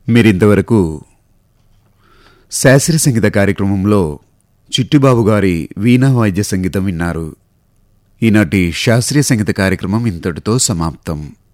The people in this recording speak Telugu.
మీరింతవరకు శాస్త్రీయ సంగీత కార్యక్రమంలో చిట్టిబాబు గారి వీణా వాద్య సంగీతం విన్నారు. ఈనాటి శాస్త్రీయ సంగీత కార్యక్రమం ఇంతటితో సమాప్తం.